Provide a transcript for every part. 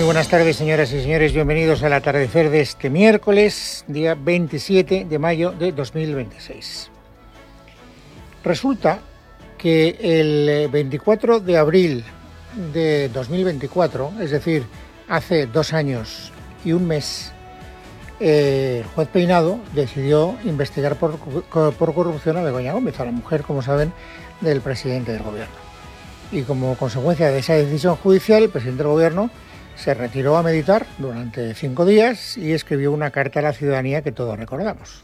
buenas tardes, señoras y señores. Bienvenidos al atardecer de este miércoles, día 27 de mayo de 2026. Resulta que el 24 de abril de 2024, es decir, hace 2 años y un mes, el juez Peinado decidió investigar por corrupción a Begoña Gómez, a la mujer, como saben, del presidente del gobierno. Y como consecuencia de esa decisión judicial, el presidente del gobierno se retiró a meditar durante 5 días y escribió una carta a la ciudadanía que todos recordamos.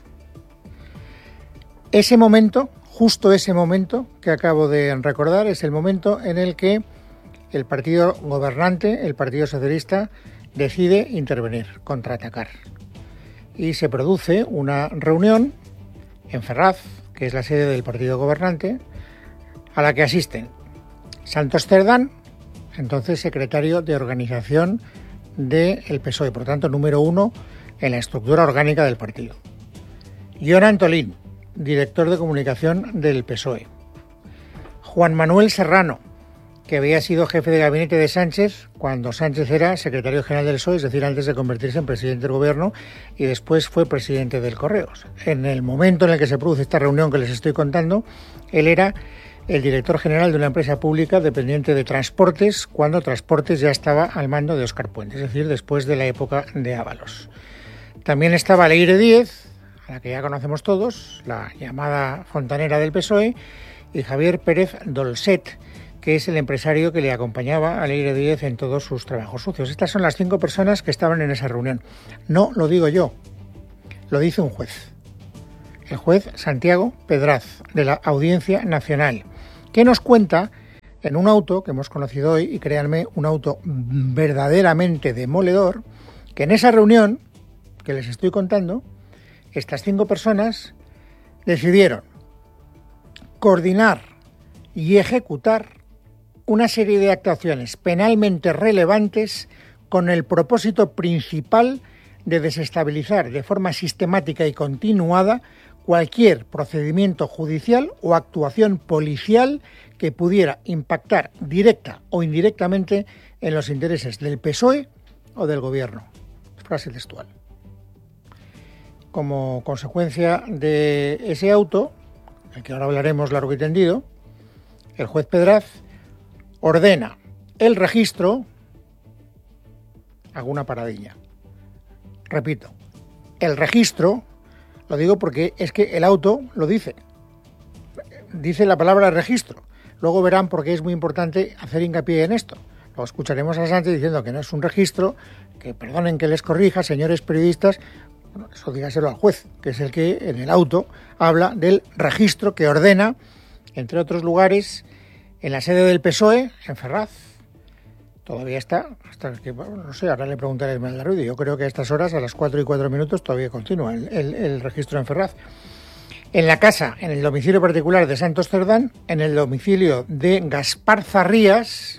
Ese momento, justo ese momento que acabo de recordar, es el momento en el que el partido gobernante, el Partido Socialista, decide intervenir, contraatacar. Y se produce una reunión en Ferraz, que es la sede del partido gobernante, a la que asisten Santos Cerdán, entonces secretario de organización del PSOE, por tanto número 1 en la estructura orgánica del partido. Jon Antolín, director de comunicación del PSOE. Juan Manuel Serrano, que había sido jefe de gabinete de Sánchez cuando Sánchez era secretario general del PSOE, es decir, antes de convertirse en presidente del gobierno, y después fue presidente del Correos. En el momento en el que se produce esta reunión que les estoy contando, él era el director general de una empresa pública dependiente de Transportes, cuando Transportes ya estaba al mando de Óscar Puente, es decir, después de la época de Ábalos. También estaba Leire Díez, a la que ya conocemos todos, la llamada fontanera del PSOE, y Javier Pérez Dolcet, que es el empresario que le acompañaba a Leire Díez en todos sus trabajos sucios. Estas son las 5 personas que estaban en esa reunión. No lo digo yo, lo dice un juez. El juez Santiago Pedraz, de la Audiencia Nacional, que nos cuenta en un auto que hemos conocido hoy, y créanme, un auto verdaderamente demoledor, que en esa reunión que les estoy contando, estas 5 personas decidieron coordinar y ejecutar una serie de actuaciones penalmente relevantes con el propósito principal de desestabilizar de forma sistemática y continuada cualquier procedimiento judicial o actuación policial que pudiera impactar directa o indirectamente en los intereses del PSOE o del gobierno. Frase textual. Como consecuencia de ese auto, del que ahora hablaremos largo y tendido, el juez Pedraz ordena el registro. Hago una paradilla. Repito, el registro. Lo digo porque es que el auto lo dice. Dice la palabra registro. Luego verán por qué es muy importante hacer hincapié en esto. Luego escucharemos a Sánchez diciendo que no es un registro, que perdonen que les corrija, señores periodistas. Bueno, eso dígaselo al juez, que es el que en el auto habla del registro que ordena, entre otros lugares, en la sede del PSOE, en Ferraz. Todavía está, hasta que, no sé, ahora le preguntaré a Esmeralda Ruiz. Yo creo que a estas horas, a las 4:04, todavía continúa el registro en Ferraz. En la casa, en el domicilio particular de Santos Cerdán, en el domicilio de Gaspar Zarrías,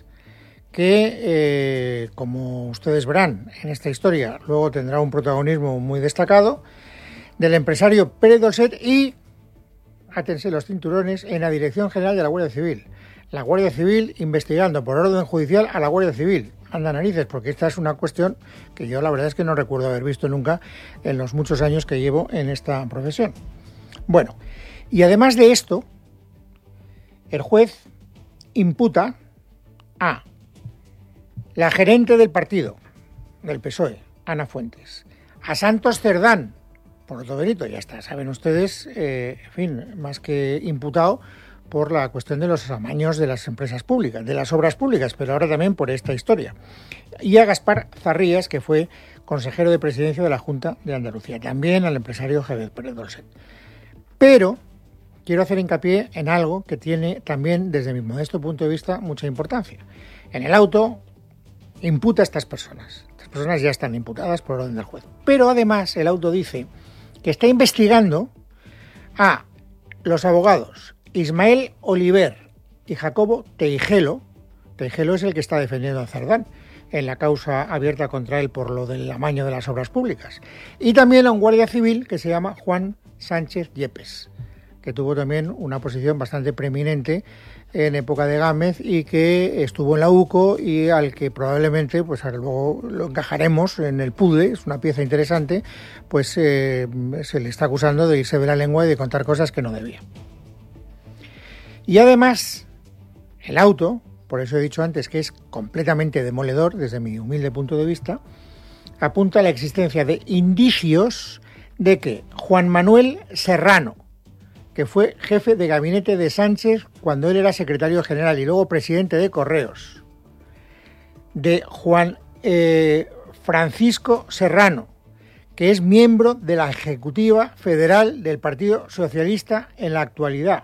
que, como ustedes verán en esta historia, luego tendrá un protagonismo muy destacado, del empresario Pérez Dolcet y, átense los cinturones, en la Dirección General de la Guardia Civil. La Guardia Civil investigando por orden judicial a la Guardia Civil. Anda narices, porque esta es una cuestión que yo la verdad es que no recuerdo haber visto nunca en los muchos años que llevo en esta profesión. Bueno, y además de esto, el juez imputa a la gerente del partido, del PSOE, Ana Fuentes, a Santos Cerdán, por otro delito, ya está, saben ustedes, en fin, más que imputado por la cuestión de los amaños de las empresas públicas, de las obras públicas, pero ahora también por esta historia. Y a Gaspar Zarrías, que fue consejero de presidencia de la Junta de Andalucía, también al empresario Javier Pérez Dolcet. Pero quiero hacer hincapié en algo que tiene también, desde mi modesto punto de vista, mucha importancia. En el auto imputa a estas personas. Estas personas ya están imputadas por orden del juez. Pero además el auto dice que está investigando a los abogados Ismael Oliver y Jacobo Teijelo. Teijelo es el que está defendiendo a Cerdán en la causa abierta contra él por lo del amaño de las obras públicas. Y también a un guardia civil que se llama Juan Sánchez Yepes, que tuvo también una posición bastante preeminente en época de Gámez y que estuvo en la UCO y al que probablemente, pues ahora luego lo encajaremos en el puzzle, es una pieza interesante, pues se le está acusando de irse de la lengua y de contar cosas que no debía. Y además, el auto, por eso he dicho antes que es completamente demoledor desde mi humilde punto de vista, apunta a la existencia de indicios de que Juan Manuel Serrano, que fue jefe de gabinete de Sánchez cuando él era secretario general y luego presidente de Correos, de Juan Francisco Serrano, que es miembro de la Ejecutiva Federal del Partido Socialista en la actualidad,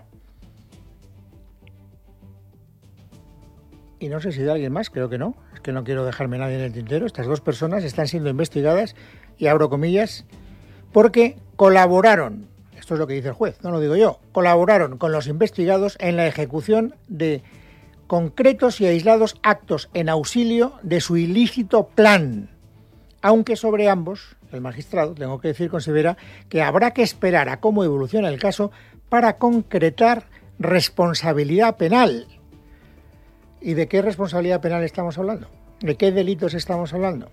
y no sé si de alguien más, creo que no, es que no quiero dejarme nadie en el tintero. Estas dos personas están siendo investigadas, y abro comillas, porque colaboraron, esto es lo que dice el juez, no lo digo yo, colaboraron con los investigados en la ejecución de concretos y aislados actos en auxilio de su ilícito plan, aunque sobre ambos, el magistrado, tengo que decir, considera que habrá que esperar a cómo evoluciona el caso para concretar responsabilidad penal. ¿Y de qué responsabilidad penal estamos hablando? ¿De qué delitos estamos hablando?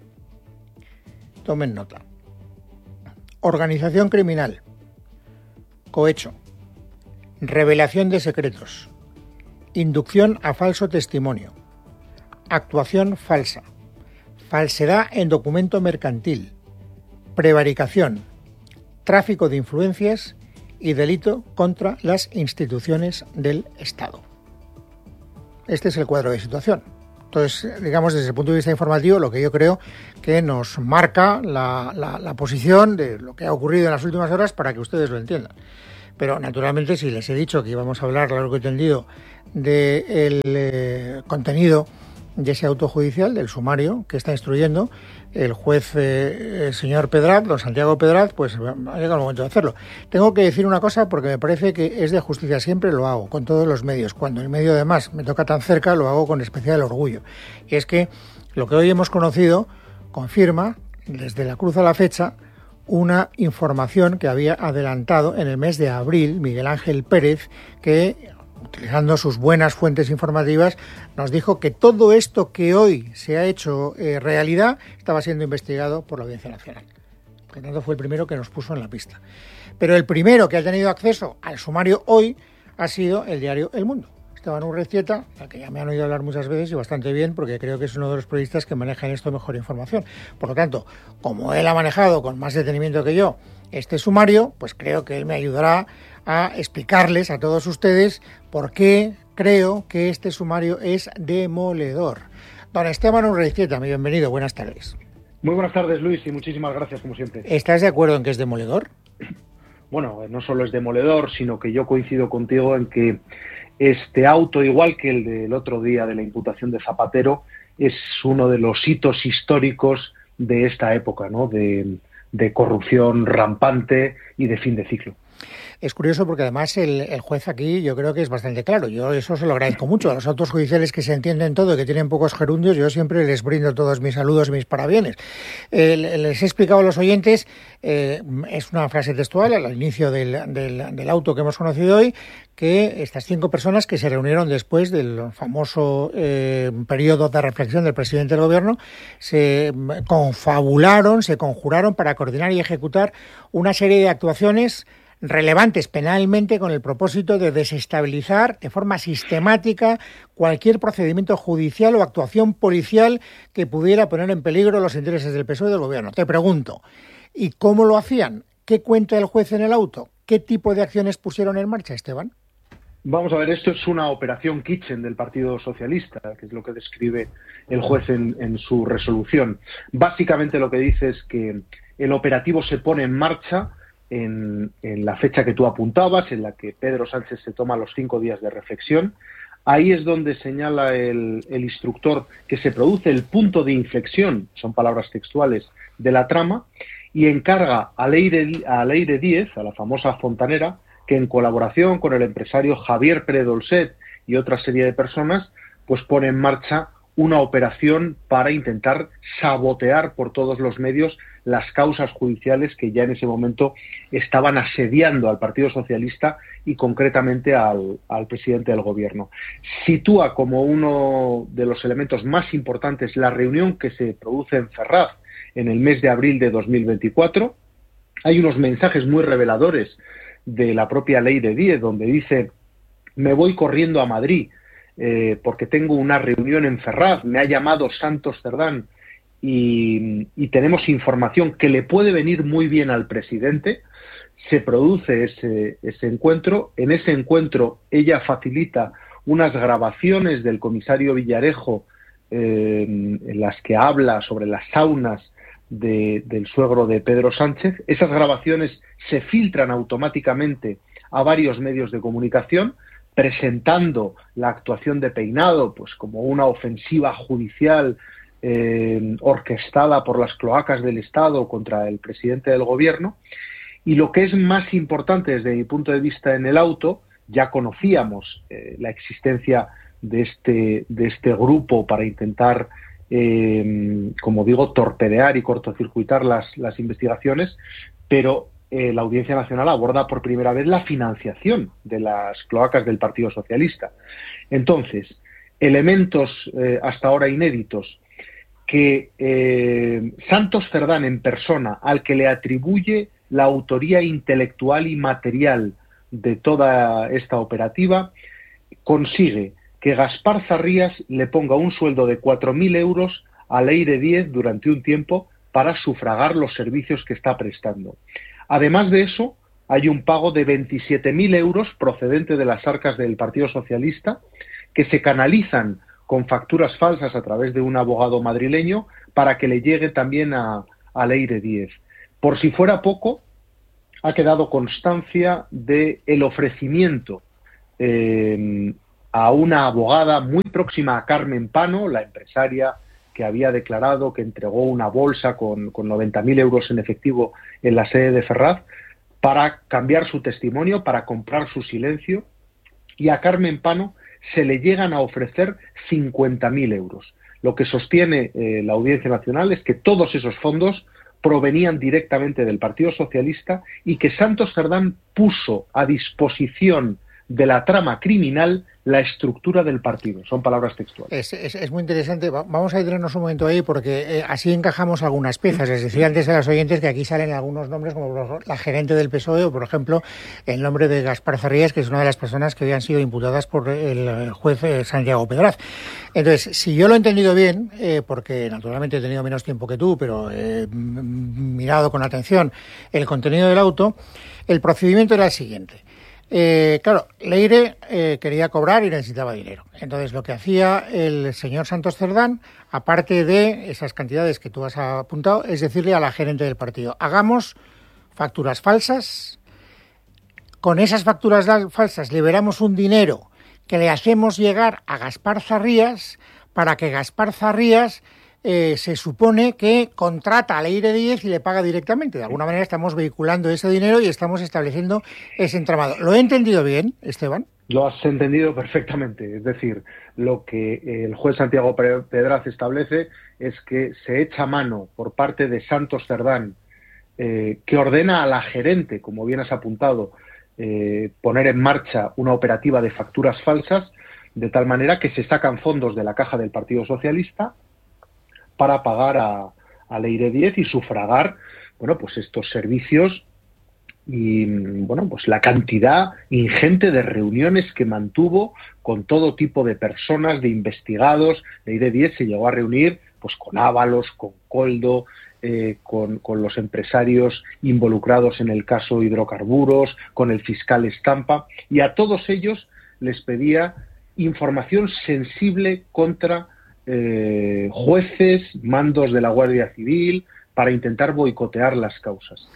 Tomen nota. Organización criminal, cohecho, revelación de secretos, inducción a falso testimonio, actuación falsa, falsedad en documento mercantil, prevaricación, tráfico de influencias y delito contra las instituciones del Estado. Este es el cuadro de situación. Entonces, digamos, desde el punto de vista informativo, lo que yo creo que nos marca la posición de lo que ha ocurrido en las últimas horas para que ustedes lo entiendan. Pero, naturalmente, si les he dicho que íbamos a hablar, largo y tendido, del contenido de ese auto judicial, del sumario que está instruyendo el juez señor Pedraz, don Santiago Pedraz, pues ha llegado el momento de hacerlo. Tengo que decir una cosa porque me parece que es de justicia, siempre lo hago, con todos los medios. Cuando el medio además me toca tan cerca, lo hago con especial orgullo. Y es que lo que hoy hemos conocido confirma, desde la cruz a la fecha, una información que había adelantado en el mes de abril Miguel Ángel Pérez, que, utilizando sus buenas fuentes informativas, nos dijo que todo esto que hoy se ha hecho realidad estaba siendo investigado por la Audiencia Nacional. Por lo tanto, fue el primero que nos puso en la pista. Pero el primero que ha tenido acceso al sumario hoy ha sido el diario El Mundo. Esteban Urrestieta, al que ya me han oído hablar muchas veces y bastante bien, porque creo que es uno de los periodistas que manejan esto mejor información. Por lo tanto, como él ha manejado con más detenimiento que yo este sumario, pues creo que él me ayudará a explicarles a todos ustedes por qué creo que este sumario es demoledor. Don Esteban Urrestieta, bienvenido, buenas tardes. Muy buenas tardes, Luis, y muchísimas gracias, como siempre. ¿Estás de acuerdo en que es demoledor? Bueno, no solo es demoledor, sino que yo coincido contigo en que este auto, igual que el del otro día de la imputación de Zapatero, es uno de los hitos históricos de esta época, ¿no? De corrupción rampante y de fin de ciclo. Es curioso porque además el juez aquí yo creo que es bastante claro. Yo eso se lo agradezco mucho. A los autos judiciales que se entienden todo y que tienen pocos gerundios, yo siempre les brindo todos mis saludos y mis parabienes. Les he explicado a los oyentes, es una frase textual al inicio del auto que hemos conocido hoy, que estas 5 personas que se reunieron después del famoso periodo de reflexión del presidente del gobierno se confabularon, se conjuraron para coordinar y ejecutar una serie de actuaciones relevantes penalmente con el propósito de desestabilizar de forma sistemática cualquier procedimiento judicial o actuación policial que pudiera poner en peligro los intereses del PSOE y del gobierno. Te pregunto, ¿y cómo lo hacían? ¿Qué cuenta el juez en el auto? ¿Qué tipo de acciones pusieron en marcha, Esteban? Vamos a ver, esto es una operación Kitchen del Partido Socialista, que es lo que describe el juez en su resolución. Básicamente lo que dice es que el operativo se pone en marcha en la fecha que tú apuntabas, en la que Pedro Sánchez se toma los 5 días de reflexión. Ahí es donde señala el instructor que se produce el punto de inflexión, son palabras textuales, de la trama, y encarga a Leire Díez, a la famosa fontanera, que en colaboración con el empresario Javier Predolset y otra serie de personas, pues pone en marcha una operación para intentar sabotear por todos los medios las causas judiciales que ya en ese momento estaban asediando al Partido Socialista y concretamente al presidente del Gobierno. Sitúa como uno de los elementos más importantes la reunión que se produce en Ferraz en el mes de abril de 2024. Hay unos mensajes muy reveladores de la propia Ley de Díez, donde dice: me voy corriendo a Madrid porque tengo una reunión en Ferraz, me ha llamado Santos Cerdán y tenemos información que le puede venir muy bien al presidente. Se produce ese encuentro. En ese encuentro ella facilita unas grabaciones del comisario Villarejo en las que habla sobre las saunas del suegro de Pedro Sánchez. Esas grabaciones se filtran automáticamente a varios medios de comunicación, presentando la actuación de Peinado pues como una ofensiva judicial orquestada por las cloacas del Estado contra el presidente del Gobierno. Y lo que es más importante desde mi punto de vista en el auto, ya conocíamos la existencia de este grupo para intentar, como digo, torpedear y cortocircuitar las investigaciones, pero la Audiencia Nacional aborda por primera vez la financiación de las cloacas del Partido Socialista. Entonces, elementos hasta ahora inéditos que Santos Cerdán en persona, al que le atribuye la autoría intelectual y material de toda esta operativa, consigue que Gaspar Zarrías le ponga un sueldo de 4.000 euros a Leire Díez durante un tiempo para sufragar los servicios que está prestando. Además de eso, hay un pago de 27.000 euros procedente de las arcas del Partido Socialista que se canalizan con facturas falsas a través de un abogado madrileño para que le llegue también a Leire Díez. Por si fuera poco, ha quedado constancia del ofrecimiento a una abogada muy próxima a Carmen Pano, la empresaria que había declarado que entregó una bolsa con 90.000 euros en efectivo en la sede de Ferraz, para cambiar su testimonio, para comprar su silencio, y a Carmen Pano se le llegan a ofrecer 50.000 euros. Lo que sostiene la Audiencia Nacional es que todos esos fondos provenían directamente del Partido Socialista y que Santos Cerdán puso a disposición de la trama criminal la estructura del partido. Son palabras textuales. Es muy interesante. Vamos a detenernos un momento ahí porque así encajamos algunas piezas. Les decía antes a los oyentes que aquí salen algunos nombres como la gerente del PSOE o, por ejemplo, el nombre de Gaspar Zarrías, que es una de las personas que habían sido imputadas por el juez Santiago Pedraz. Entonces, si yo lo he entendido bien, porque naturalmente he tenido menos tiempo que tú, pero he mirado con atención el contenido del auto, el procedimiento era el siguiente. Claro, Leire quería cobrar y necesitaba dinero. Entonces lo que hacía el señor Santos Cerdán, aparte de esas cantidades que tú has apuntado, es decirle a la gerente del partido: hagamos facturas falsas, con esas facturas falsas liberamos un dinero que le hacemos llegar a Gaspar Zarrías para que Gaspar Zarrías se supone que contrata a Leire Díez y le paga directamente. De alguna manera estamos vehiculando ese dinero y estamos estableciendo ese entramado. ¿Lo he entendido bien, Esteban? Lo has entendido perfectamente. Es decir, lo que el juez Santiago Pedraz establece es que se echa mano por parte de Santos Cerdán, que ordena a la gerente, como bien has apuntado, poner en marcha una operativa de facturas falsas, de tal manera que se sacan fondos de la caja del Partido Socialista para pagar a Leire Díez y sufragar, bueno, pues estos servicios y, bueno, pues la cantidad ingente de reuniones que mantuvo con todo tipo de personas, de investigados. Leire Díez se llegó a reunir pues con Ábalos, con Coldo, con los empresarios involucrados en el caso Hidrocarburos, con el fiscal Estampa, y a todos ellos les pedía información sensible contra jueces, mandos de la Guardia Civil, para intentar boicotear las causas.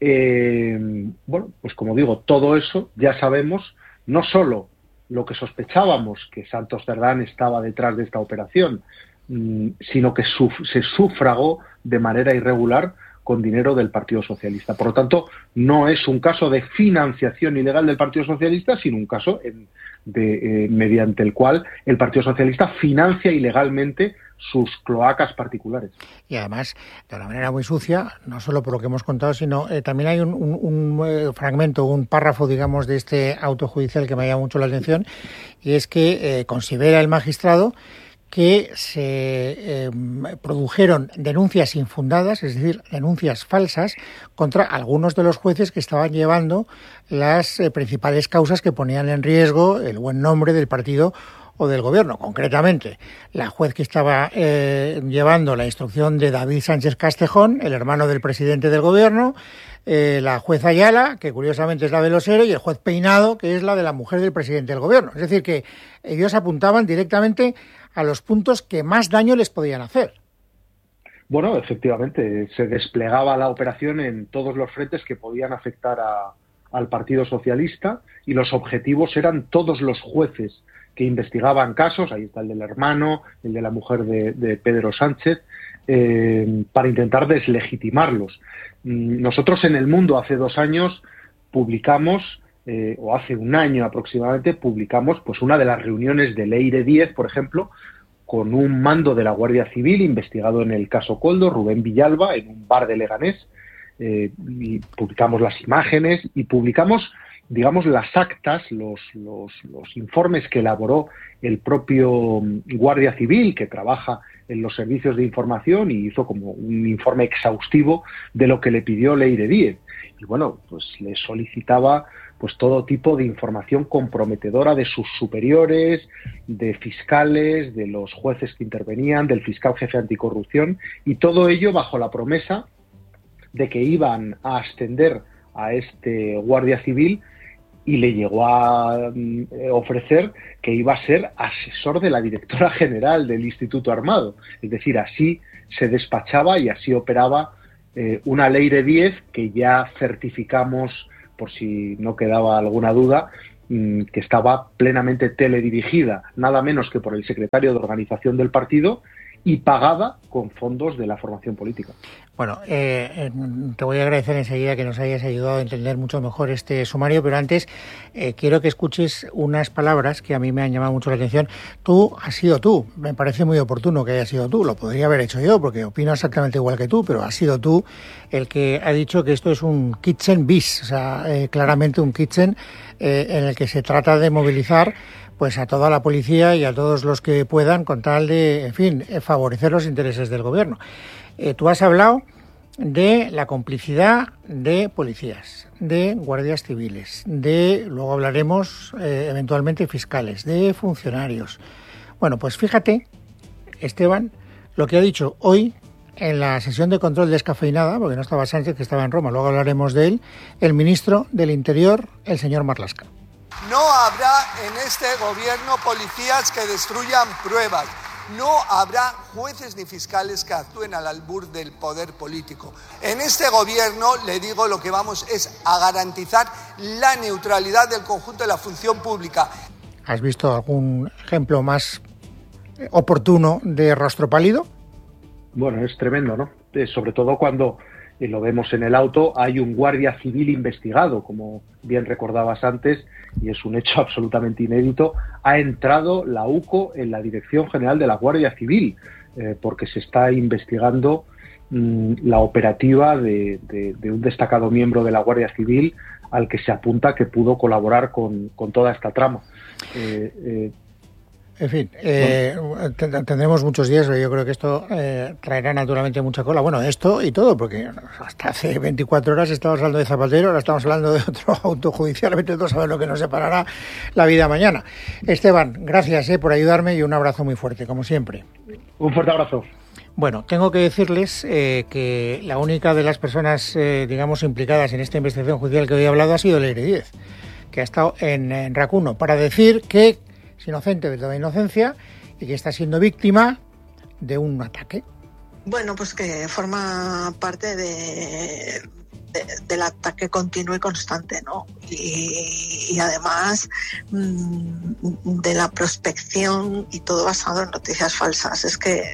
Bueno, pues como digo, todo eso ya sabemos, no solo lo que sospechábamos, que Santos Cerdán estaba detrás de esta operación, sino que se sufragó de manera irregular con dinero del Partido Socialista. Por lo tanto, no es un caso de financiación ilegal del Partido Socialista, sino un caso mediante el cual el Partido Socialista financia ilegalmente sus cloacas particulares. Y además, de una manera muy sucia, no solo por lo que hemos contado, sino también hay un fragmento, un párrafo, digamos, de este auto judicial que me llama mucho la atención, y es que considera el magistrado que se produjeron denuncias infundadas, es decir, denuncias falsas, contra algunos de los jueces que estaban llevando las principales causas que ponían en riesgo el buen nombre del partido o del gobierno. Concretamente, la juez que estaba llevando la instrucción de David Sánchez Castejón, el hermano del presidente del gobierno, la juez Ayala, que curiosamente es la de los ERE, y el juez Peinado, que es la de la mujer del presidente del gobierno. Es decir, que ellos apuntaban directamente a los puntos que más daño les podían hacer. Bueno, efectivamente, se desplegaba la operación en todos los frentes que podían afectar al Partido Socialista, y los objetivos eran todos los jueces que investigaban casos, ahí está el del hermano, el de la mujer de Pedro Sánchez, para intentar deslegitimarlos. Nosotros en El Mundo hace 2 años publicamos, o hace 1 año aproximadamente, publicamos pues una de las reuniones de Leire Díez, por ejemplo, con un mando de la Guardia Civil investigado en el caso Koldo, Rubén Villalba, en un bar de Leganés, y publicamos las imágenes y publicamos, digamos, las actas, los informes que elaboró el propio Guardia Civil, que trabaja en los servicios de información, y hizo como un informe exhaustivo de lo que le pidió Leire Díez. Y bueno, pues le solicitaba pues todo tipo de información comprometedora de sus superiores, de fiscales, de los jueces que intervenían, del fiscal jefe anticorrupción, y todo ello bajo la promesa de que iban a ascender a este Guardia Civil, y le llegó a ofrecer que iba a ser asesor de la directora general del Instituto Armado. Es decir, así se despachaba y así operaba una Leire Díez, que ya certificamos, por si no quedaba alguna duda, que estaba plenamente teledirigida, nada menos que por el secretario de organización del partido, y pagada con fondos de la formación política. Bueno, te voy a agradecer enseguida que nos hayas ayudado a entender mucho mejor este sumario, pero antes quiero que escuches unas palabras que a mí me han llamado mucho la atención. Tú has sido tú, me parece muy oportuno que hayas sido tú, lo podría haber hecho yo porque opino exactamente igual que tú, pero has sido tú el que ha dicho que esto es un kitchen bis, o sea, claramente un kitchen en el que se trata de movilizar pues a toda la policía y a todos los que puedan con tal de, en fin, favorecer los intereses del gobierno. Tú has hablado de la complicidad de policías, de guardias civiles, luego hablaremos eventualmente fiscales, de funcionarios. Bueno, pues fíjate, Esteban, lo que ha dicho hoy en la sesión de control descafeinada, porque no estaba Sánchez, que estaba en Roma, luego hablaremos de él, el ministro del Interior, el señor Marlaska. No habrá en este gobierno policías que destruyan pruebas. No habrá jueces ni fiscales que actúen al albur del poder político. En este gobierno, le digo, lo que vamos es a garantizar la neutralidad del conjunto de la función pública. ¿Has visto algún ejemplo más oportuno de rostro pálido? Bueno, es tremendo, ¿no? Sobre todo cuando, lo vemos en el auto, hay un guardia civil investigado, como bien recordabas antes, y es un hecho absolutamente inédito. Ha entrado la UCO en la Dirección General de la Guardia Civil, porque se está investigando la operativa de un destacado miembro de la Guardia Civil al que se apunta que pudo colaborar con toda esta trama. En fin, tendremos muchos días, pero yo creo que esto traerá naturalmente mucha cola. Bueno, esto y todo, porque hasta hace 24 horas estábamos hablando de Zapatero, ahora estamos hablando de otro auto judicial, vete tú a saber lo que nos separará la vida mañana. Esteban, gracias por ayudarme y un abrazo muy fuerte, como siempre. Un fuerte abrazo. Bueno, tengo que decirles que la única de las personas, digamos, implicadas en esta investigación judicial que hoy he hablado ha sido Leire Díez, que ha estado en RAC 1 para decir que es inocente de toda inocencia y que está siendo víctima de un ataque. Bueno, pues que forma parte del ataque continuo y constante, ¿no? Y además de la prospección y todo basado en noticias falsas. Es que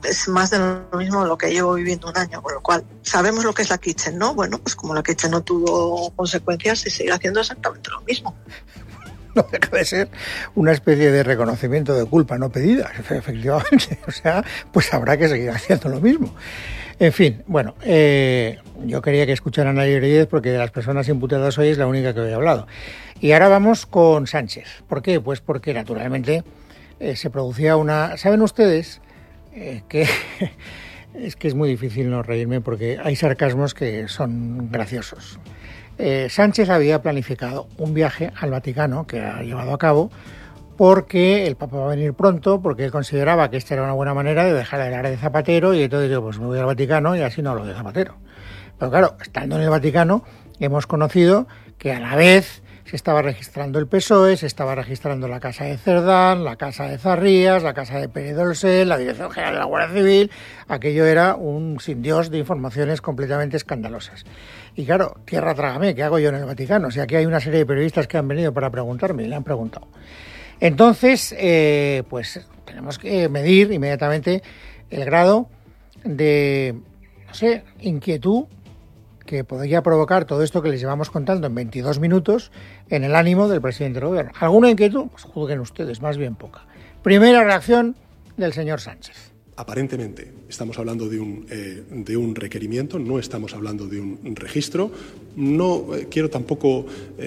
es más de lo mismo lo que llevo viviendo un año, con lo cual sabemos lo que es la Kitchen, ¿no? Bueno, pues como la Kitchen no tuvo consecuencias, se sigue haciendo exactamente lo mismo. No deja de ser una especie de reconocimiento de culpa no pedida, efectivamente. O sea, pues habrá que seguir haciendo lo mismo. En fin, bueno, yo quería que escucharan a Alegre 10 porque de las personas imputadas hoy es la única que hoy he hablado. Y ahora vamos con Sánchez. ¿Por qué? Pues porque naturalmente se producía una... ¿Saben ustedes que es que es muy difícil no reírme porque hay sarcasmos que son graciosos? Sánchez había planificado un viaje al Vaticano que ha llevado a cabo porque el Papa va a venir pronto, porque él consideraba que esta era una buena manera de dejar de hablar de Zapatero y entonces yo pues me voy al Vaticano y así no hablo de Zapatero. Pero claro, estando en el Vaticano hemos conocido que a la vez se estaba registrando el PSOE, se estaba registrando la Casa de Cerdán, la Casa de Zarrías, la Casa de Pérez Dolcel, la Dirección General de la Guardia Civil. Aquello era un sin Dios de informaciones completamente escandalosas. Y claro, tierra trágame, ¿qué hago yo en el Vaticano? O sea, aquí hay una serie de periodistas que han venido para preguntarme y le han preguntado. Entonces, pues tenemos que medir inmediatamente el grado de, no sé, inquietud que podría provocar todo esto que les llevamos contando en 22 minutos en el ánimo del presidente del gobierno. ¿Alguna inquietud? Pues juzguen ustedes, más bien poca. Primera reacción del señor Sánchez. Aparentemente estamos hablando de un requerimiento, no estamos hablando de un registro. No quiero tampoco,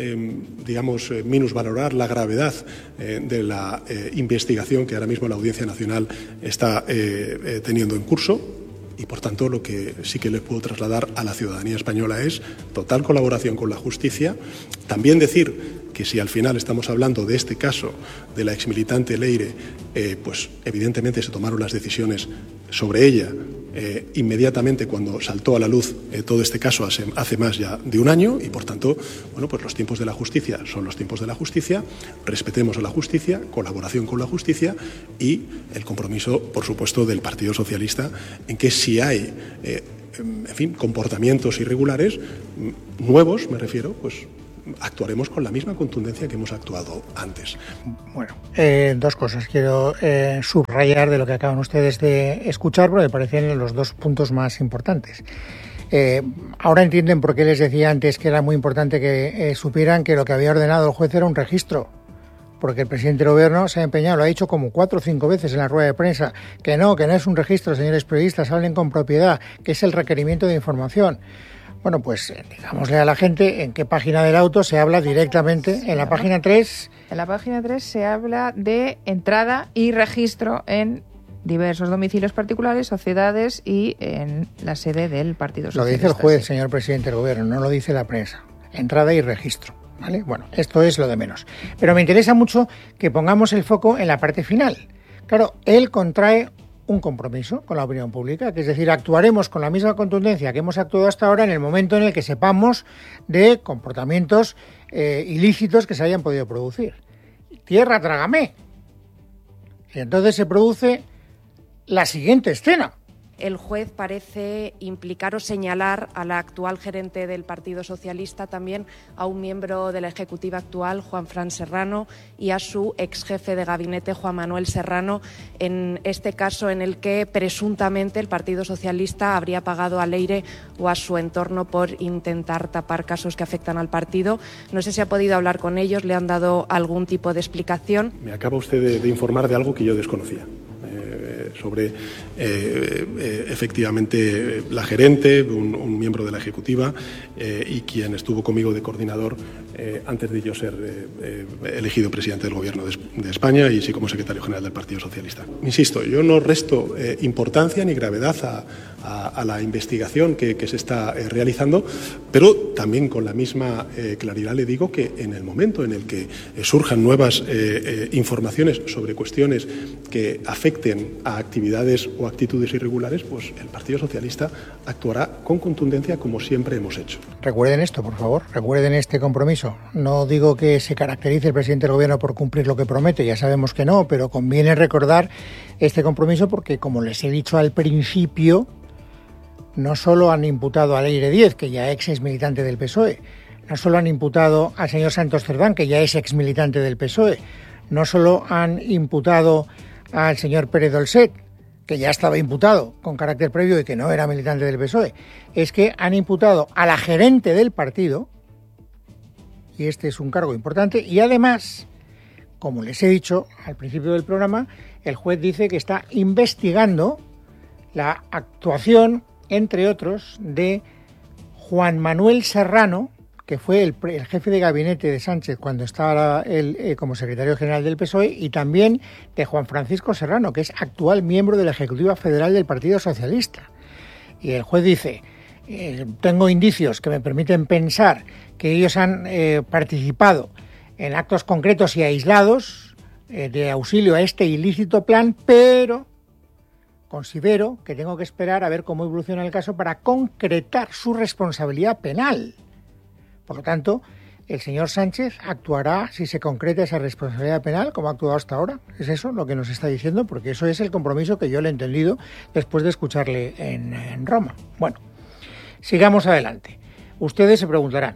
minusvalorar la gravedad de la investigación que ahora mismo la Audiencia Nacional está teniendo en curso. Y, por tanto, lo que sí que le puedo trasladar a la ciudadanía española es total colaboración con la justicia. También decir que si al final estamos hablando de este caso de la exmilitante Leire, pues evidentemente se tomaron las decisiones sobre ella inmediatamente cuando saltó a la luz todo este caso hace más ya de un año y, por tanto, bueno, pues los tiempos de la justicia son los tiempos de la justicia, respetemos a la justicia, colaboración con la justicia y el compromiso, por supuesto, del Partido Socialista en que si hay, comportamientos irregulares, nuevos, me refiero, pues actuaremos con la misma contundencia que hemos actuado antes. Bueno, dos cosas quiero subrayar de lo que acaban ustedes de escuchar, porque me parecen los dos puntos más importantes. Ahora entienden por qué les decía antes que era muy importante que supieran que lo que había ordenado el juez era un registro, porque el presidente del gobierno se ha empeñado, lo ha dicho como 4 o 5 veces en la rueda de prensa, que no es un registro, señores periodistas, hablen con propiedad, que es el requerimiento de información. Bueno, pues digámosle a la gente en qué página del auto se habla directamente. En la página 3... En la página 3 se habla de entrada y registro en diversos domicilios particulares, sociedades y en la sede del Partido Socialista. Lo dice el juez, señor presidente del gobierno, no lo dice la prensa. Entrada y registro, ¿vale? Bueno, esto es lo de menos. Pero me interesa mucho que pongamos el foco en la parte final. Claro, él contrae un compromiso con la opinión pública, que es decir, actuaremos con la misma contundencia que hemos actuado hasta ahora en el momento en el que sepamos de comportamientos ilícitos que se hayan podido producir. Tierra trágame. Y entonces se produce la siguiente escena. El juez parece implicar o señalar a la actual gerente del Partido Socialista, también a un miembro de la ejecutiva actual, Juanfran Serrano, y a su ex jefe de gabinete, Juan Manuel Serrano, en este caso en el que presuntamente el Partido Socialista habría pagado a Leire o a su entorno por intentar tapar casos que afectan al partido. No sé si ha podido hablar con ellos, le han dado algún tipo de explicación. Me acaba usted de informar de algo que yo desconocía. Sobre efectivamente la gerente, un miembro de la ejecutiva y quien estuvo conmigo de coordinador antes de yo ser elegido presidente del Gobierno de España y sí como secretario general del Partido Socialista. Insisto, yo no resto importancia ni gravedad a la investigación que se está realizando, pero también con la misma claridad le digo que en el momento en el que surjan nuevas informaciones sobre cuestiones que afecten a actividades o actitudes irregulares, pues el Partido Socialista actuará con contundencia como siempre hemos hecho. Recuerden esto, por favor, recuerden este compromiso. No digo que se caracterice el presidente del gobierno por cumplir lo que promete, ya sabemos que no, pero conviene recordar este compromiso porque, como les he dicho al principio, no solo han imputado a Leire 10, que ya es militante del PSOE, no solo han imputado al señor Santos Cerdán, que ya es exmilitante del PSOE, no solo han imputado al señor Pérez Dolcet, que ya estaba imputado con carácter previo y que no era militante del PSOE, es que han imputado a la gerente del partido, y este es un cargo importante, y además, como les he dicho al principio del programa, el juez dice que está investigando la actuación, entre otros, de Juan Manuel Serrano, que fue el jefe de gabinete de Sánchez cuando estaba él como secretario general del PSOE, y también de Juan Francisco Serrano, que es actual miembro de la Ejecutiva Federal del Partido Socialista. Y el juez dice, tengo indicios que me permiten pensar que ellos han participado en actos concretos y aislados de auxilio a este ilícito plan, pero considero que tengo que esperar a ver cómo evoluciona el caso para concretar su responsabilidad penal. Por lo tanto, el señor Sánchez actuará si se concreta esa responsabilidad penal, como ha actuado hasta ahora. ¿Es eso lo que nos está diciendo? Porque eso es el compromiso que yo le he entendido después de escucharle en Roma. Bueno, sigamos adelante. Ustedes se preguntarán,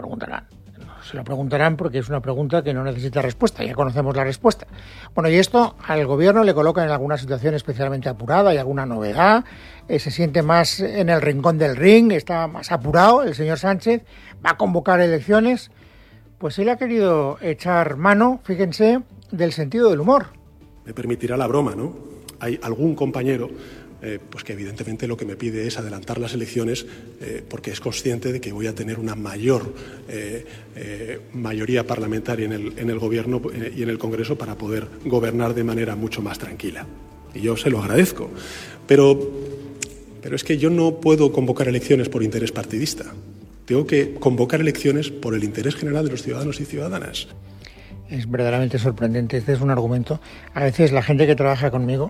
se lo preguntarán porque es una pregunta que no necesita respuesta, ya conocemos la respuesta. Bueno, y esto al gobierno le coloca en alguna situación especialmente apurada, hay alguna novedad, se siente más en el rincón del ring, está más apurado el señor Sánchez, va a convocar elecciones. Pues él ha querido echar mano, fíjense, del sentido del humor. Me permitirá la broma, ¿no? Hay algún compañero pues que evidentemente lo que me pide es adelantar las elecciones porque es consciente de que voy a tener una mayor mayoría parlamentaria en el Gobierno y en el Congreso para poder gobernar de manera mucho más tranquila. Y yo se lo agradezco. Pero es que yo no puedo convocar elecciones por interés partidista. Tengo que convocar elecciones por el interés general de los ciudadanos y ciudadanas. Es verdaderamente sorprendente. Este es un argumento. A veces la gente que trabaja conmigo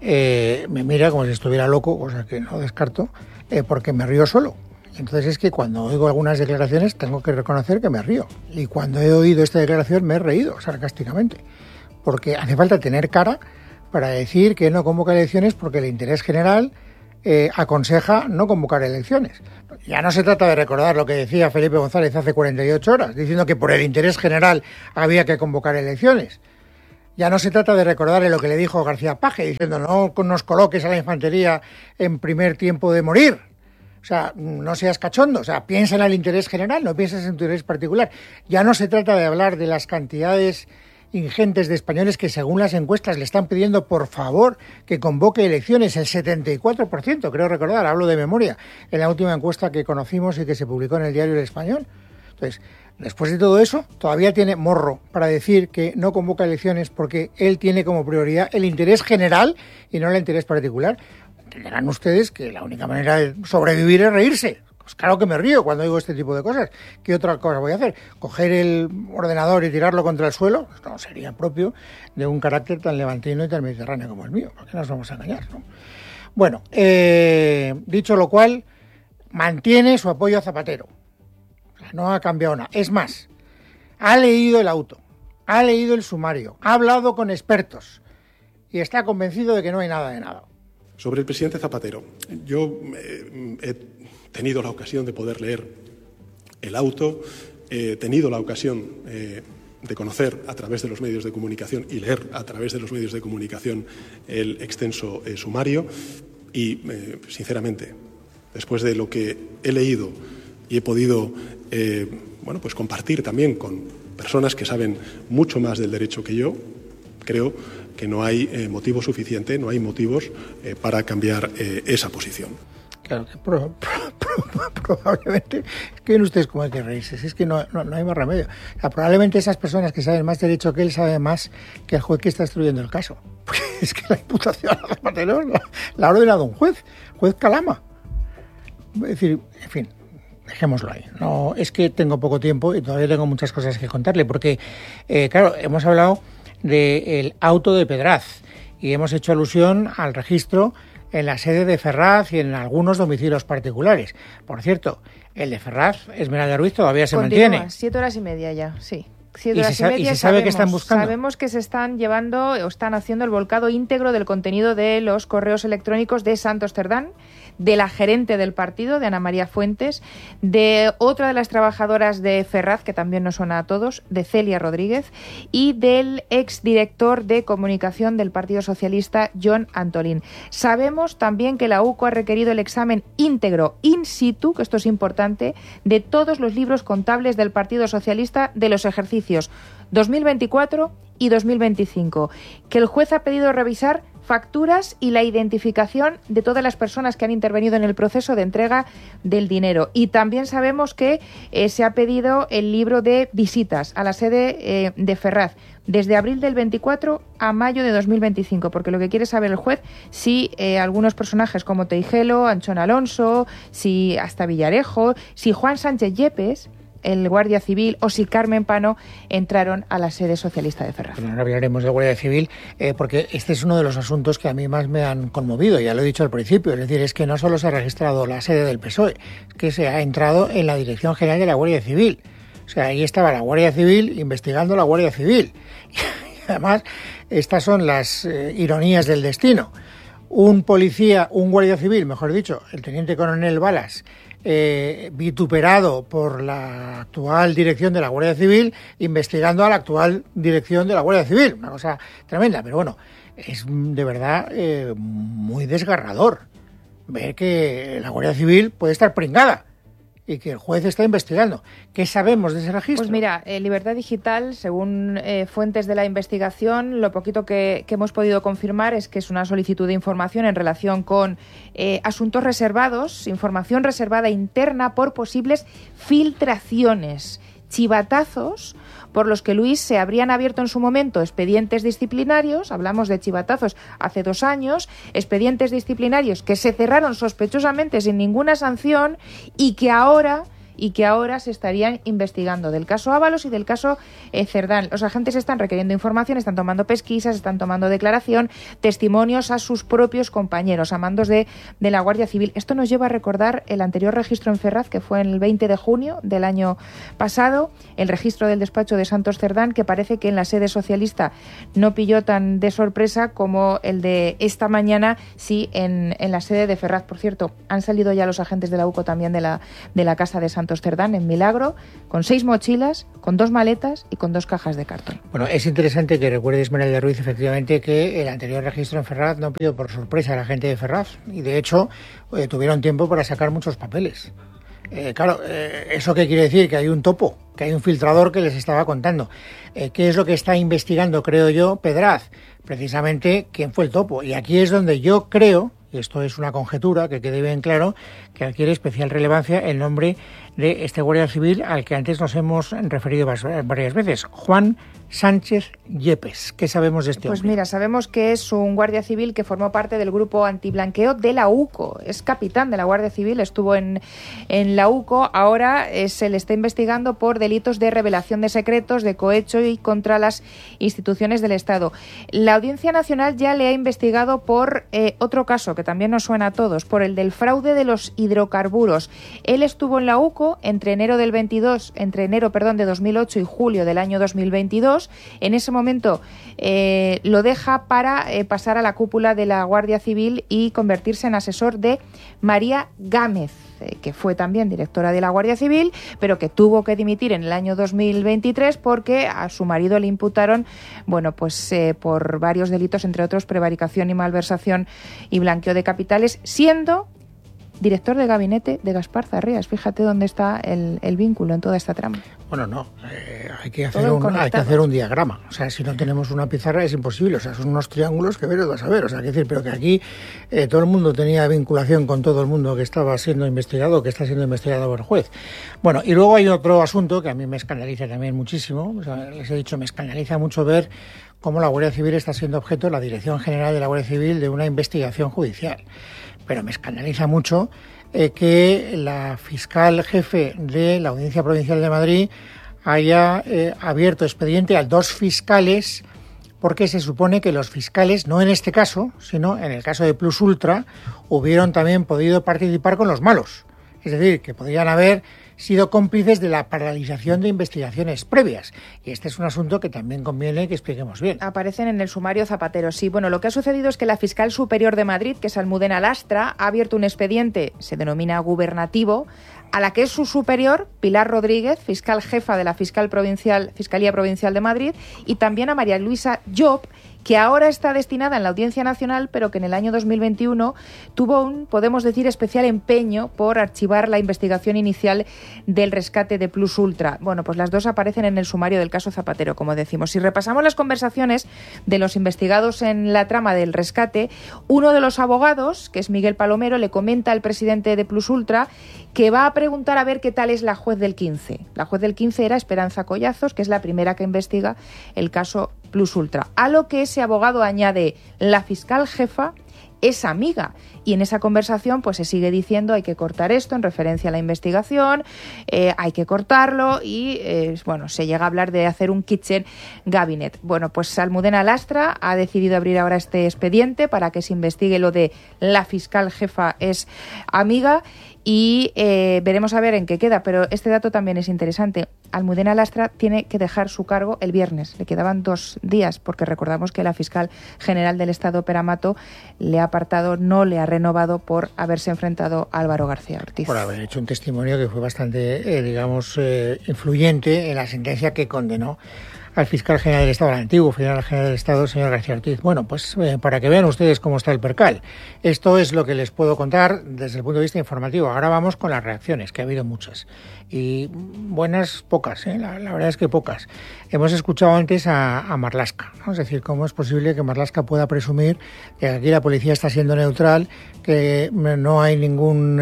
me mira como si estuviera loco, cosa que no descarto, porque me río solo. Entonces es que cuando oigo algunas declaraciones tengo que reconocer que me río. Y cuando he oído esta declaración me he reído sarcásticamente. Porque hace falta tener cara para decir que no convoca elecciones porque el interés general aconseja no convocar elecciones. Ya no se trata de recordar lo que decía Felipe González hace 48 horas, diciendo que por el interés general había que convocar elecciones. Ya no se trata de recordarle lo que le dijo García Paje, diciendo no nos coloques a la infantería en primer tiempo de morir. O sea, no seas cachondo, o sea, piensa en el interés general, no pienses en tu interés particular. Ya no se trata de hablar de las cantidades ingentes de españoles que según las encuestas le están pidiendo por favor que convoque elecciones, el 74%, creo recordar, hablo de memoria, en la última encuesta que conocimos y que se publicó en el diario El Español. Entonces, después de todo eso, todavía tiene morro para decir que no convoca elecciones porque él tiene como prioridad el interés general y no el interés particular. Entenderán ustedes que la única manera de sobrevivir es reírse. Pues claro que me río cuando digo este tipo de cosas. ¿Qué otra cosa voy a hacer? ¿Coger el ordenador y tirarlo contra el suelo? No sería propio de un carácter tan levantino y tan mediterráneo como el mío. ¿Por qué nos vamos a engañar, no? Bueno, dicho lo cual, mantiene su apoyo a Zapatero. No ha cambiado nada. Es más, ha leído el auto, ha leído el sumario, ha hablado con expertos y está convencido de que no hay nada de nada. Sobre el presidente Zapatero, yo he tenido la ocasión de poder leer el auto, he tenido la ocasión de conocer a través de los medios de comunicación y leer a través de los medios de comunicación el extenso sumario y, sinceramente, después de lo que he leído y he podido pues compartir también con personas que saben mucho más del derecho que yo, creo que no hay motivo suficiente, no hay motivos para cambiar esa posición. Claro, que probablemente, es que ven ustedes cómo hay que reírse, es que no hay más remedio. O sea, probablemente esas personas que saben más derecho que él saben más que el juez que está instruyendo el caso. Porque es que la imputación a Zapatero la ha ordenado un juez Calama. Es decir, en fin, dejémoslo ahí. No, es que tengo poco tiempo y todavía tengo muchas cosas que contarle, porque, claro, hemos hablado del auto de Pedraz y hemos hecho alusión al registro en la sede de Ferraz y en algunos domicilios particulares. Por cierto, el de Ferraz, Esmeralda Ruiz, todavía se mantiene. 7 horas y media ya, sí. 7 horas y media. ¿Y se sabe qué están buscando? Sabemos que se están llevando o están haciendo el volcado íntegro del contenido de los correos electrónicos de Santos Cerdán, de la gerente del partido, de Ana María Fuentes, de otra de las trabajadoras de Ferraz, que también nos suena a todos, de Celia Rodríguez, y del exdirector de comunicación del Partido Socialista, Jon Antolín. Sabemos también que la UCO ha requerido el examen íntegro in situ, que esto es importante, de todos los libros contables del Partido Socialista de los ejercicios 2024 y 2025, que el juez ha pedido revisar facturas y la identificación de todas las personas que han intervenido en el proceso de entrega del dinero. Y también sabemos que se ha pedido el libro de visitas a la sede de Ferraz desde abril del 24 a mayo de 2025, porque lo que quiere saber el juez si algunos personajes como Teijelo, Anchón Alonso, si hasta Villarejo, si Juan Sánchez Yepes, el Guardia Civil, o si Carmen Pano entraron a la sede socialista de Ferraz. Bueno, ahora hablaremos del Guardia Civil, porque este es uno de los asuntos que a mí más me han conmovido, ya lo he dicho al principio, es decir, es que no solo se ha registrado la sede del PSOE, es que se ha entrado en la Dirección General de la Guardia Civil. O sea, ahí estaba la Guardia Civil investigando la Guardia Civil. Y además, estas son las ironías del destino. Un Guardia Civil, mejor dicho, el teniente coronel Balas, vituperado por la actual dirección de la Guardia Civil, investigando a la actual dirección de la Guardia Civil. Una cosa tremenda, pero bueno, es de verdad muy desgarrador ver que la Guardia Civil puede estar pringada y que el juez está investigando. ¿Qué sabemos de ese registro? Pues mira, Libertad Digital, según fuentes de la investigación, lo poquito que hemos podido confirmar es que es una solicitud de información en relación con asuntos reservados, información reservada interna por posibles filtraciones, chivatazos por los que, Luis, se habrían abierto en su momento expedientes disciplinarios, hablamos de chivatazos hace 2 años, expedientes disciplinarios que se cerraron sospechosamente sin ninguna sanción y que ahora se estarían investigando, del caso Ábalos y del caso Cerdán. Los agentes están requiriendo información, están tomando pesquisas, están tomando declaración, testimonios a sus propios compañeros, a mandos de la Guardia Civil. Esto nos lleva a recordar el anterior registro en Ferraz, que fue en el 20 de junio del año pasado, el registro del despacho de Santos Cerdán, que parece que en la sede socialista no pilló tan de sorpresa como el de esta mañana, sí, en la sede de Ferraz. Por cierto, han salido ya los agentes de la UCO también de la casa de Santos Cerdán, en Milagro, con 6 mochilas, con 2 maletas y con 2 cajas de cartón. Bueno, es interesante que recuerde Esmeralda Ruiz, efectivamente, que el anterior registro en Ferraz no pidió por sorpresa a la gente de Ferraz, y de hecho tuvieron tiempo para sacar muchos papeles. ¿Eso qué quiere decir? Que hay un topo, que hay un filtrador que les estaba contando. ¿Qué es lo que está investigando, creo yo, Pedraz? Precisamente quién fue el topo. Y aquí es donde yo creo, y esto es una conjetura, que quede bien claro, que adquiere especial relevancia el nombre de este Guardia Civil al que antes nos hemos referido varias veces, Juan Sánchez Yepes. ¿Qué sabemos de este hombre? Pues mira, sabemos que es un Guardia Civil que formó parte del grupo antiblanqueo de la UCO. Es capitán de la Guardia Civil, estuvo en la UCO. Ahora se le está investigando por delitos de revelación de secretos, de cohecho y contra las instituciones del Estado. La Audiencia Nacional ya le ha investigado por otro caso que también nos suena a todos, por el del fraude de los hidrocarburos. Él estuvo en la UCO entre enero de 2008 y julio del año 2022. En ese momento lo deja para pasar a la cúpula de la Guardia Civil y convertirse en asesor de María Gámez, que fue también directora de la Guardia Civil, pero que tuvo que dimitir en el año 2023 porque a su marido le imputaron, por varios delitos, entre otros prevaricación y malversación y blanqueo de capitales, siendo director de gabinete de Gaspar Zarrías. Fíjate dónde está el vínculo en toda esta trama. Bueno, no, hay que hacer un diagrama. O sea, si no tenemos una pizarra es imposible. O sea, son unos triángulos que veros vas a ver. O sea, hay que decir, pero que aquí todo el mundo tenía vinculación con todo el mundo que estaba siendo investigado, que está siendo investigado por el juez. Bueno, y luego hay otro asunto que a mí me escandaliza también muchísimo. O sea, les he dicho, me escandaliza mucho ver cómo la Guardia Civil está siendo objeto, la Dirección General de la Guardia Civil, de una investigación judicial. Pero me escandaliza mucho que la fiscal jefe de la Audiencia Provincial de Madrid haya abierto expediente a 2 fiscales, porque se supone que los fiscales, no en este caso, sino en el caso de Plus Ultra, hubieron también podido participar con los malos. Es decir, que podrían haber sido cómplices de la paralización de investigaciones previas. Y este es un asunto que también conviene que expliquemos bien. Aparecen en el sumario Zapatero, sí. Bueno, lo que ha sucedido es que la fiscal superior de Madrid, que es Almudena Lastra, ha abierto un expediente, se denomina gubernativo, a la que es su superior, Pilar Rodríguez, fiscal jefa de la Fiscalía Provincial de Madrid, y también a María Luisa Llop, que ahora está destinada en la Audiencia Nacional, pero que en el año 2021 tuvo un, podemos decir, especial empeño por archivar la investigación inicial del rescate de Plus Ultra. Bueno, pues las dos aparecen en el sumario del caso Zapatero, como decimos. Si repasamos las conversaciones de los investigados en la trama del rescate, uno de los abogados, que es Miguel Palomero, le comenta al presidente de Plus Ultra que va a preguntar a ver qué tal es la juez del 15. La juez del 15 era Esperanza Collazos, que es la primera que investiga el caso Plus Ultra. A lo que ese abogado añade, la fiscal jefa es amiga. Y en esa conversación pues se sigue diciendo hay que cortar esto en referencia a la investigación, hay que cortarlo y bueno, se llega a hablar de hacer un kitchen cabinet. Bueno, pues Almudena Lastra ha decidido abrir ahora este expediente para que se investigue lo de la fiscal jefa es amiga y veremos a ver en qué queda, pero este dato también es interesante. Almudena Lastra tiene que dejar su cargo el viernes, le quedaban 2 días, porque recordamos que la fiscal general del Estado, Pera Mato, le ha apartado, no le ha renovado por haberse enfrentado a Álvaro García Ortiz. Por haber hecho un testimonio que fue bastante, influyente en la sentencia que condenó al fiscal general del Estado, al antiguo fiscal general del Estado, señor García Ortiz. Bueno, pues para que vean ustedes cómo está el percal. Esto es lo que les puedo contar desde el punto de vista informativo. Ahora vamos con las reacciones, que ha habido muchas. Y buenas, pocas, la verdad es que pocas. Hemos escuchado antes a Marlaska, ¿no? Es decir, cómo es posible que Marlaska pueda presumir que aquí la policía está siendo neutral, que no hay ningún,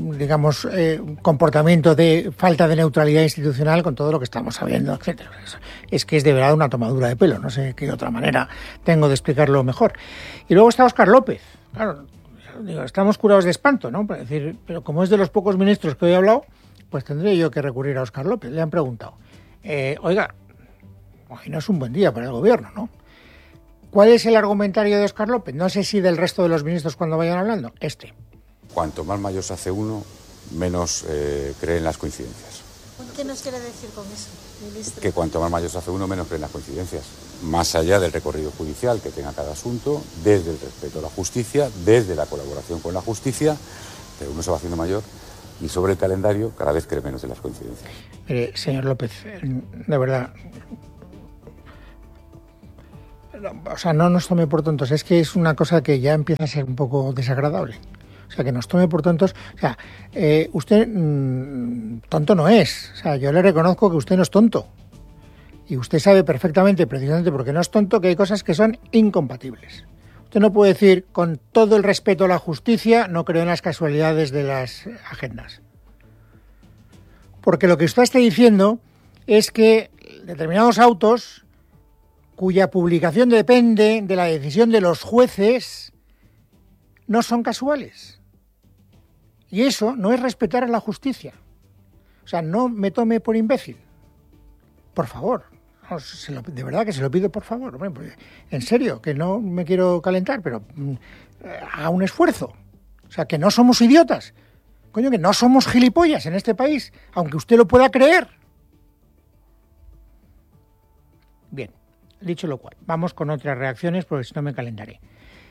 comportamiento de falta de neutralidad institucional con todo lo que estamos sabiendo, etcétera. Es que es de verdad una tomadura de pelo, no sé qué otra manera tengo de explicarlo mejor. Y luego está Óscar López. Claro, estamos curados de espanto, ¿no? Pero como es de los pocos ministros que hoy he hablado, pues tendré yo que recurrir a Óscar López. Le han preguntado, oiga, hoy no es un buen día para el gobierno, ¿no? ¿Cuál es el argumentario de Óscar López? No sé si del resto de los ministros cuando vayan hablando. Cuanto más mayor se hace uno, menos cree en las coincidencias. ¿Qué nos quiere decir con eso, ministro? Que cuanto más mayor se hace uno, menos cree en las coincidencias. Más allá del recorrido judicial que tenga cada asunto, desde el respeto a la justicia, desde la colaboración con la justicia, pero uno se va haciendo mayor y sobre el calendario cada vez cree menos en las coincidencias. Mire, señor López, de verdad, o sea, no nos tome por tontos, es que es una cosa que ya empieza a ser un poco desagradable. O sea, que nos tome por tontos. O sea, usted tonto no es. O sea, yo le reconozco que usted no es tonto. Y usted sabe perfectamente, precisamente porque no es tonto, que hay cosas que son incompatibles. Usted no puede decir, con todo el respeto a la justicia, no creo en las casualidades de las agendas. Porque lo que usted está diciendo es que determinados autos, cuya publicación depende de la decisión de los jueces, no son casuales. Y eso no es respetar a la justicia. O sea, no me tome por imbécil. Por favor. De verdad que se lo pido, por favor. Hombre, en serio, que no me quiero calentar, pero haga un esfuerzo. O sea, que no somos idiotas. Coño, que no somos gilipollas en este país, aunque usted lo pueda creer. Bien, dicho lo cual, vamos con otras reacciones, porque si no me calentaré.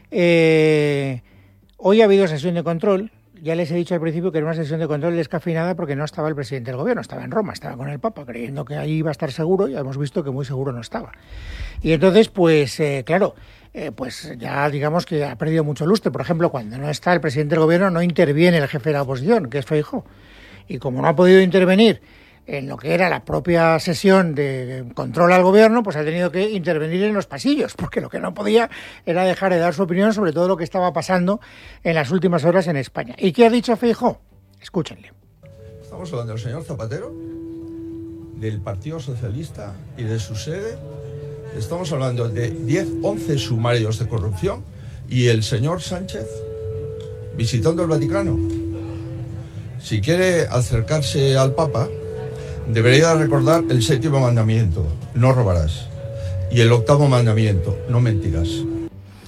Hoy ha habido sesión de control. Ya les he dicho al principio que era una sesión de control descafeinada porque no estaba el presidente del gobierno, estaba en Roma, estaba con el Papa, creyendo que ahí iba a estar seguro, y hemos visto que muy seguro no estaba. Y entonces, pues claro, pues ya digamos que ha perdido mucho lustre. Por ejemplo, cuando no está el presidente del gobierno, no interviene el jefe de la oposición, que es Feijóo. Y como no ha podido intervenir en lo que era la propia sesión de control al gobierno, pues ha tenido que intervenir en los pasillos, porque lo que no podía era dejar de dar su opinión sobre todo lo que estaba pasando en las últimas horas en España. ¿Y qué ha dicho Feijóo? Escúchenle. Estamos hablando del señor Zapatero, del Partido Socialista y de su sede. Estamos hablando de 11 sumarios de corrupción y el señor Sánchez visitando el Vaticano. Si quiere acercarse al Papa, debería recordar el 7º mandamiento, no robarás, y el 8º mandamiento, no mentirás.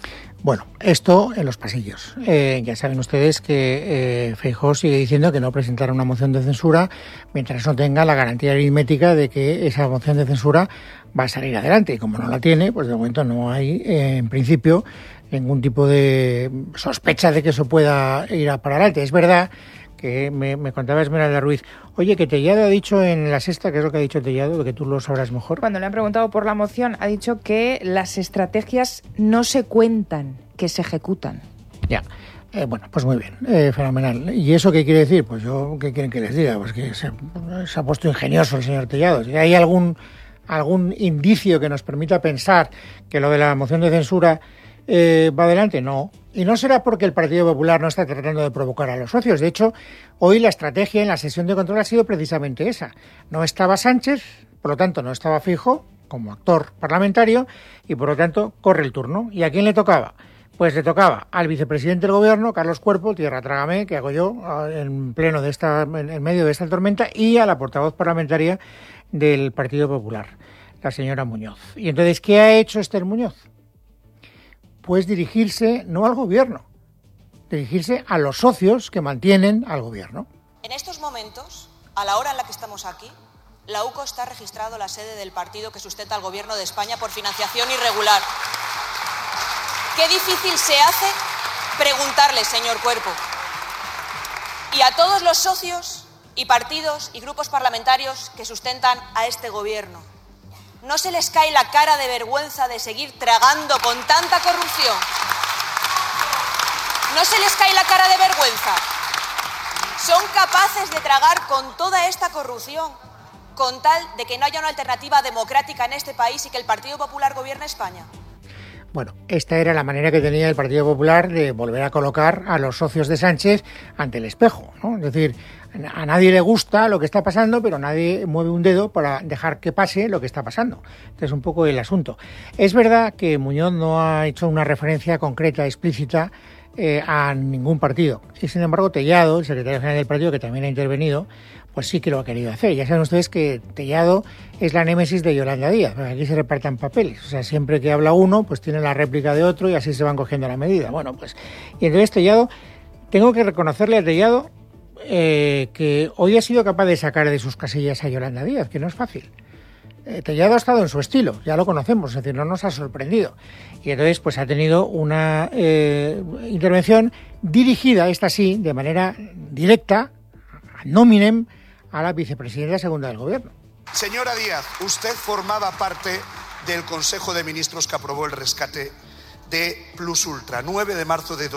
Bueno, esto en los pasillos. Ya saben ustedes que Feijóo sigue diciendo que no presentará una moción de censura mientras no tenga la garantía aritmética de que esa moción de censura va a salir adelante. Y como no la tiene, pues de momento no hay, en principio, ningún tipo de sospecha de que eso pueda ir a para adelante. Es verdad que me contaba Esmeralda Ruiz, oye, que Tellado ha dicho en La Sexta, ¿qué es lo que ha dicho Tellado? Que tú lo sabrás mejor. Cuando le han preguntado por la moción, ha dicho que las estrategias no se cuentan, que se ejecutan. Ya. Bueno, pues muy bien, fenomenal. ¿Y eso qué quiere decir? Pues yo, ¿qué quieren que les diga? Pues que se ha puesto ingenioso el señor Tellado. Si hay algún indicio que nos permita pensar que lo de la moción de censura va adelante, no. Y no será porque el Partido Popular no está tratando de provocar a los socios. De hecho, hoy la estrategia en la sesión de control ha sido precisamente esa. No estaba Sánchez, por lo tanto no estaba Feijóo como actor parlamentario y por lo tanto corre el turno. ¿Y a quién le tocaba? Pues le tocaba al vicepresidente del Gobierno, Carlos Cuerpo, tierra trágame, que hago yo en medio de esta tormenta, y a la portavoz parlamentaria del Partido Popular, la señora Muñoz. Y entonces, ¿qué ha hecho Esther Muñoz? Pues dirigirse no al Gobierno, dirigirse a los socios que mantienen al Gobierno. En estos momentos, a la hora en la que estamos aquí, la UCO está registrado la sede del partido que sustenta al Gobierno de España por financiación irregular. Qué difícil se hace preguntarle, señor Cuerpo. Y a todos los socios y partidos y grupos parlamentarios que sustentan a este Gobierno, ¿no se les cae la cara de vergüenza de seguir tragando con tanta corrupción? ¿No se les cae la cara de vergüenza? ¿Son capaces de tragar con toda esta corrupción con tal de que no haya una alternativa democrática en este país y que el Partido Popular gobierne España? Bueno, esta era la manera que tenía el Partido Popular de volver a colocar a los socios de Sánchez ante el espejo, ¿no? Es decir, a nadie le gusta lo que está pasando, pero nadie mueve un dedo para dejar que pase lo que está pasando. Este es un poco el asunto. Es verdad que Muñoz no ha hecho una referencia concreta, explícita, a ningún partido. Y sin embargo, Tellado, el secretario general del partido, que también ha intervenido, pues sí que lo ha querido hacer. Ya saben ustedes que Tellado es la némesis de Yolanda Díaz. Aquí se reparten papeles. O sea, siempre que habla uno, pues tiene la réplica de otro y así se van cogiendo la medida. Bueno, pues... Y entonces Tellado, tengo que reconocerle a Tellado que hoy ha sido capaz de sacar de sus casillas a Yolanda Díaz, que no es fácil. Tellado ha estado en su estilo, ya lo conocemos, es decir, no nos ha sorprendido. Y entonces pues ha tenido una intervención dirigida, esta sí, de manera directa, ad nominem, a la vicepresidenta segunda del Gobierno. Señora Díaz, usted formaba parte del Consejo de Ministros que aprobó el rescate de Plus Ultra, 9 de marzo de